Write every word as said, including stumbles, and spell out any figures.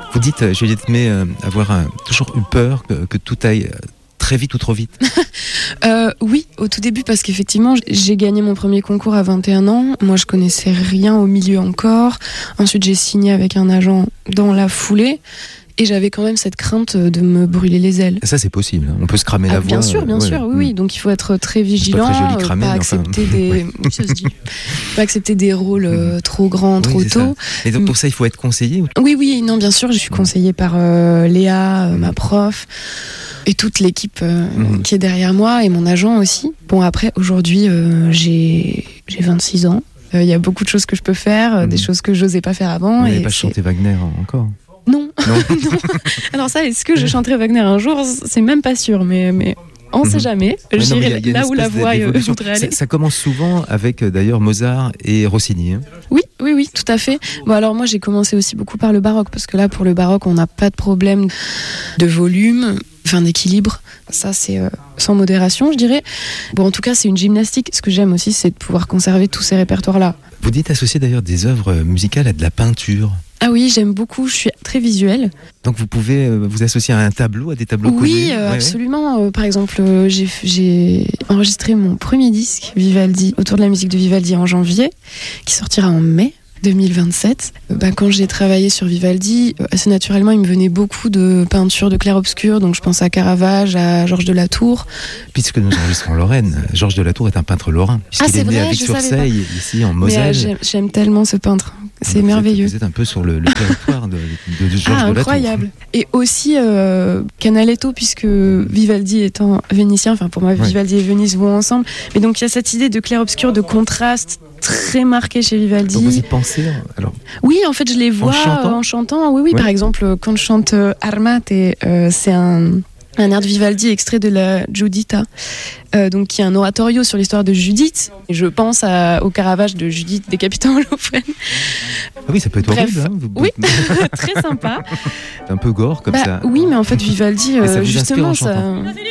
Vous dites, euh, Juliette May, euh, avoir euh, toujours eu peur que, que tout aille euh, très vite ou trop vite. euh, Oui, au tout début, parce qu'effectivement, j'ai gagné mon premier concours à vingt et un ans. Moi, je connaissais rien au milieu encore. Ensuite, j'ai signé avec un agent dans la foulée. Et j'avais quand même cette crainte de me brûler les ailes. Ça, c'est possible. On peut se cramer ah, la bien voix. Sûr, bien euh, sûr, ouais. oui, oui. Donc il faut être très vigilant, pas, très joli cramé, pas mais accepter enfin... des, ouais. oui, ça se dit. Pas accepter des rôles euh, trop grands, trop oui, tôt. Ça. Et donc pour ça, il faut être conseillé ou... Oui, oui, non, bien sûr, je suis conseillée par euh, Léa, euh, ma prof, et toute l'équipe euh, mmh. qui est derrière moi, et mon agent aussi. Bon, après, aujourd'hui, euh, j'ai, j'ai vingt-six ans. Il euh, y a beaucoup de choses que je peux faire, euh, mmh. des choses que je n'osais pas faire avant. Vous n'avez pas chanté Wagner encore? Non. Non. non. Alors ça, est-ce que je chanterai Wagner un jour? C'est même pas sûr, mais... mais... On ne sait jamais, ouais, j'irai là où la voix voudrait aller. Ça, ça commence souvent avec d'ailleurs Mozart et Rossini. Hein. Oui, oui, oui, tout à fait. Bon, alors moi j'ai commencé aussi beaucoup par le baroque, parce que là pour le baroque on n'a pas de problème de volume, enfin d'équilibre. Ça c'est euh, sans modération je dirais. Bon en tout cas c'est une gymnastique. Ce que j'aime aussi c'est de pouvoir conserver tous ces répertoires-là. Vous dites associer d'ailleurs des œuvres musicales à de la peinture. Ah oui, j'aime beaucoup, je suis très visuelle. Donc vous pouvez vous associer à un tableau, à des tableaux connus? Oui, euh, ouais, absolument. Ouais. Euh, par exemple, euh, j'ai, j'ai enregistré mon premier disque, Vivaldi, autour de la musique de Vivaldi en janvier, qui sortira en mai deux mille vingt-sept. Euh, bah, quand j'ai travaillé sur Vivaldi, euh, assez naturellement, il me venait beaucoup de peintures de clair-obscur, donc je pense à Caravage, à Georges de la Tour. Puisque nous enregistrons en Lorraine, Georges de la Tour est un peintre lorrain, puisqu'il ah, est, est né vrai, à Vic-sur-Seille, ici en Moselle. Mais, euh, j'aime, j'aime tellement ce peintre. C'est vous merveilleux. Êtes, vous êtes un peu sur le, le territoire de, de, de Georges ah, de la Tour. Incroyable. Et aussi euh, Canaletto, puisque Vivaldi étant vénitien, enfin pour moi Vivaldi ouais. et Venise vont ensemble. Mais donc il y a cette idée de clair-obscur, de contraste très marqué chez Vivaldi. Donc vous y pensez alors? Oui, en fait je les vois en chantant. En chantant oui, oui. Ouais. Par exemple, quand je chante euh, Armate, euh, c'est un... un air de Vivaldi extrait de la Giuditta, euh, donc qui est un oratorio sur l'histoire de Judith. Et je pense à, au Caravage de Judith décapitant Holoferne. Ah oui, ça peut être Bref, horrible. Hein, vous... Oui, très sympa. Un peu gore comme bah, ça. Oui, mais en fait Vivaldi, euh, ça justement, ça.